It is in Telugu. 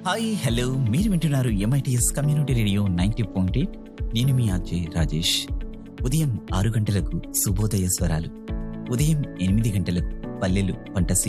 హాయ్ హలో మీరు వింటున్నారు ఎంఐటిఎస్ కమ్యూనిటీ రేడియో 90.8. నేను మీ అజయ్ రాజేష్. ఉదయం 6 గంటలకు శుభోదయ స్వరాలు, ఉదయం 8 గంటలకు పల్లెలు పంట